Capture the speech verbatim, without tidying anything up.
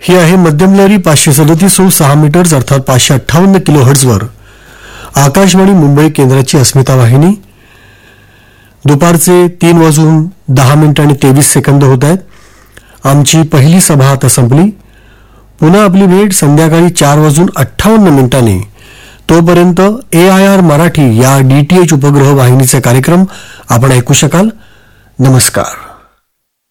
ही आहे मध्यम लहरी पाचशे सदतीस सौ सहा मीटर्स अर्थात पाचशे अठ्ठावन्न किलो हर्ट्झवर आकाशवाणी मुंबई केंद्राची अस्मिता वाहिनी. दुपारचे तीन वाजून दहा मिनिटं आणि तेवीस सेकंद होत आहेत. आमची पहिली सभा आता संपली. पुन्हा आपली भेट संध्याकाळी चार वाजून अठ्ठावन्न मिनिटांनी. तोपर्यंत ए आय आर मराठी या डीटीएच उपग्रह वाहिनीचे कार्यक्रम आपण ऐकू शकाल. नमस्कार.